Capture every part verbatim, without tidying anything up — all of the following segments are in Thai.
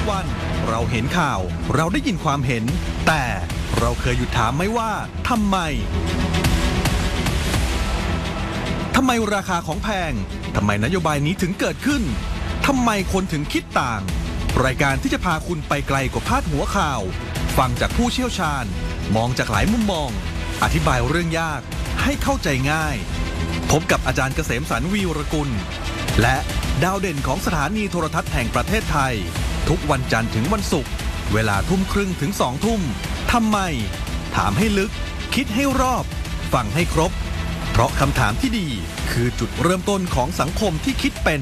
วันเราเห็นข่าวเราได้ยินความเห็นแต่เราเคยหยุดถามไหมว่าทำไมทำไมราคาของแพงทำไมนโยบายนี้ถึงเกิดขึ้นทำไมคนถึงคิดต่างรายการที่จะพาคุณไปไกลกว่าพาดหัวข่าวฟังจากผู้เชี่ยวชาญมองจากหลายมุมมองอธิบายเรื่องยากให้เข้าใจง่ายพบกับอาจารย์เกษมสรรวีรกุลและดาวเด่นของสถานีโทรทัศน์แห่งประเทศไทยทุกวันจันทร์ถึงวันศุกร์เวลาทุ่มครึ่งถึงสองทุ่มทำไมถามให้ลึกคิดให้รอบฟังให้ครบเพราะคำถามที่ดีคือจุดเริ่มต้นของสังคมที่คิดเป็น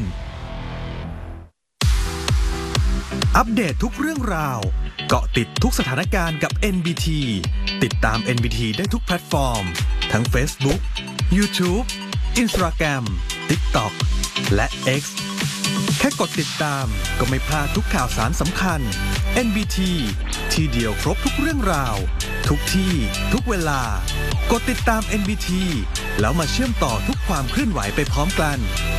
อัปเดตทุกเรื่องราวเกาะติดทุกสถานการณ์กับ เอ็น บี ที ติดตาม เอ็น บี ที ได้ทุกแพลตฟอร์มทั้ง Facebook, YouTube, Instagram, TikTok และ X แค่กดติดตามก็ไม่พลาดทุกข่าวสารสำคัญ เอ็น บี ที ที่เดียวครบทุกเรื่องราวทุกที่ทุกเวลากดติดตาม เอ็น บี ที แล้วมาเชื่อมต่อทุกความเคลื่อนไหวไปพร้อมกัน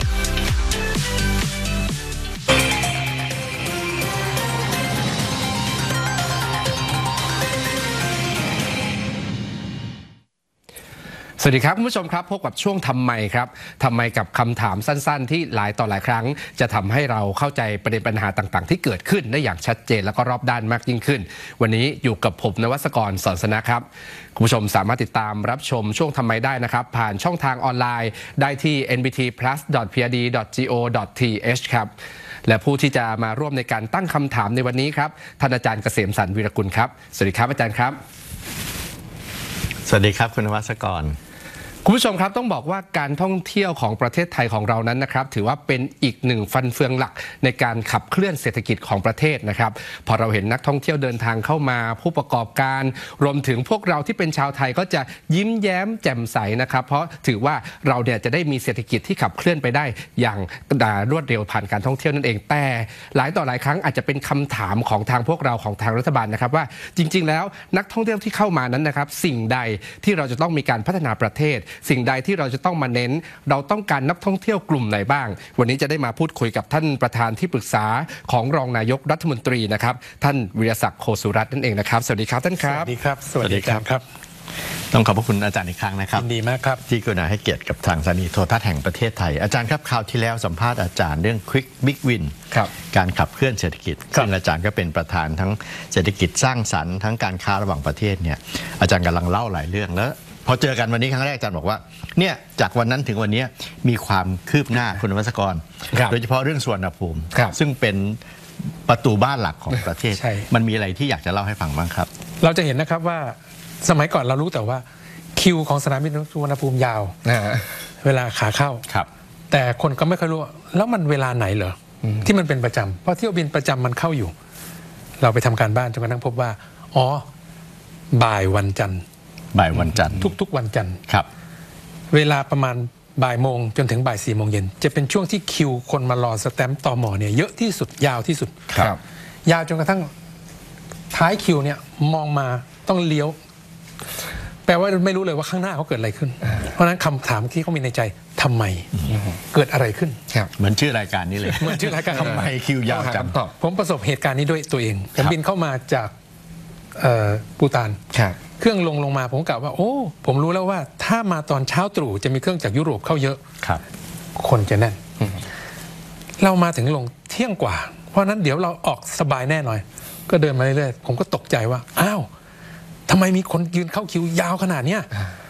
สวัสดีครับคุณผู้ชมครับพบกับช่วงทำไมครับทำไมกับคำถามสั้นๆที่หลายต่อหลายครั้งจะทำให้เราเข้าใจประเด็นปัญหาต่างๆที่เกิดขึ้นได้อย่างชัดเจนและก็รอบด้านมากยิ่งขึ้นวันนี้อยู่กับผมนวัศกร สอนสนะครับคุณผู้ชมสามารถติดตามรับชมช่วงทำไมได้นะครับผ่านช่องทางออนไลน์ได้ที่ เอ็น บี ที พลัส ดอท พี อาร์ ดี ดอท จี โอ ดอท ที เอช ครับและผู้ที่จะมาร่วมในการตั้งคำถามในวันนี้ครับท่านอาจารย์เกษมสรรวีรกุลครับสวัสดีครับอาจารย์ครับสวัสดีครับคุณนวัศกรคุณผู้ชมครับต้องบอกว่าการท่องเที่ยวของประเทศไทยของเรานั้นนะครับถือว่าเป็นอีกหนึ่งฟันเฟืองหลักในการขับเคลื่อนเศรษฐกิจของประเทศนะครับพอเราเห็นนักท่องเที่ยวเดินทางเข้ามาผู้ประกอบการรวมถึงพวกเราที่เป็นชาวไทยก็จะยิ้มแย้มแจ่มใสนะครับเพราะถือว่าเราเนี่ยจะได้มีเศรษฐกิจที่ขับเคลื่อนไปได้อย่างรวดเร็วผ่านการท่องเที่ยวนั่นเองแต่หลายต่อหลายครั้งอาจจะเป็นคำถามของทางพวกเราของทางรัฐบาลนะครับว่าจริงๆแล้วนักท่องเที่ยวที่เข้ามานั้นนะครับสิ่งใดที่เราจะต้องมีการพัฒนาประเทศสิ่งใดที่เราจะต้องมาเน้นเราต้องการนักท่องเที่ยวกลุ่มไหนบ้างวันนี้จะได้มาพูดคุยกับท่านประธานที่ปรึกษาของรองนายกรัฐมนตรีนะครับท่านวิรศักดิ์โคสุรัตน์นั่นเองนะครับสวัสดีครับท่านครับสวัสดีครับสวัสดีครับครับต้องขอบพระคุณอาจารย์อีกครั้งนะครับยินดีมากครับที่กรุณาให้เกียรติกับทางสถานีโทรทัศน์แห่งประเทศไทยอาจารย์ครับคราวที่แล้วสัมภาษณ์อาจารย์เรื่อง Quick Big Win การขับเคลื่อนเศรษฐกิจซึ่งอาจารย์ก็เป็นประธานทั้งเศรษฐกิจสร้างสรรค์ทั้งการค้าระหว่างประเทศเนี่ยอาจารย์กำลังเล่าหลายเรื่องแล้วพอเจอกันวันนี้ครั้งแรกอาจารย์บอกว่าเนี่ยจากวันนั้นถึงวันนี้มีความคืบหน้าคุณนวัศกรโดยเฉพาะเรื่องสุวรรณภูมิซึ่งเป็นประตูบ้านหลักของประเทศมันมีอะไรที่อยากจะเล่าให้ฟังบ้างครับเราจะเห็นนะครับว่าสมัยก่อนเรารู้แต่ว่าคิวของสนามบินสุวรรณภูมิยาวเวลาขาเข้าแต่คนก็ไม่ค่อยรู้แล้วมันเวลาไหนเหรอที่มันเป็นประจำเพราะเที่ยวบินประจำมันเข้าอยู่เราไปทำการบ้านจนกระทั่งพบว่าอ๋อบ่ายวันจันทร์บ่ายวันจันทร์ทุกๆวันจันทร์ครับเวลาประมาณบ่ายโมงจนถึงบ่ายสี่โมงเย็นจะเป็นช่วงที่คิวคนมารอสแตมป์ตมเนี่ยเยอะที่สุดยาวที่สุดครับยาวจนกระทั่งท้ายคิวเนี่ยมองมาต้องเลี้ยวแปลว่าไม่รู้เลยว่าข้างหน้าเขาเกิดอะไรขึ้นเพราะฉะนั้นคำถามที่เขามีในใจทำไมเกิดอะไรขึ้นเหมือนชื่อรายการนี้เลยเหมือนชื่อรายการทำไมคิวยาวจังผมประสบเหตุการณ์นี้ด้วยตัวเองผมบินเข้ามาจากปูตานเครื่องลงลงมาผมกล่าวว่าโอ้ผมรู้แล้วว่าถ้ามาตอนเช้าตรู่จะมีเครื่องจากยุโรปเข้าเยอะครับคนจะแน่นเรามาถึงลงเที่ยงกว่าเพราะนั้นเดี๋ยวเราออกสบายแน่หน่อยก็เดินมาเรื่อยๆผมก็ตกใจว่าอ้าวทำไมมีคนยืนเข้าคิวยาวขนาดเนี้ย